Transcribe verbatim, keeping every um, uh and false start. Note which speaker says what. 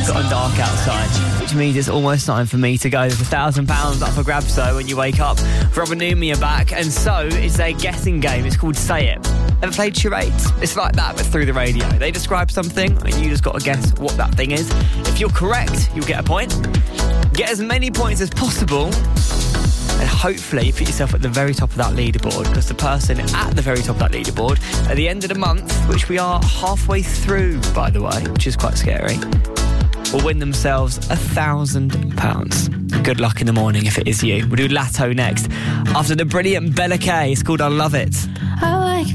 Speaker 1: gotten dark outside, which means it's almost time for me to go. There's a thousand pounds up for grabs though when you wake up. Rob and Numi are back, and so it's a guessing game. It's called Say It. Ever played charades? It's like that, but through the radio. They describe something, and you just got to guess what that thing is. If you're correct, you'll get a point. Get as many points as possible, and hopefully you put yourself at the very top of that leaderboard, because the person at the very top of that leaderboard at the end of the month, which we are halfway through, by the way, which is quite scary, will win themselves a thousand pounds. Good luck in the morning if it is you. We'll do Latto next after the brilliant Bella K. It's called I Love It.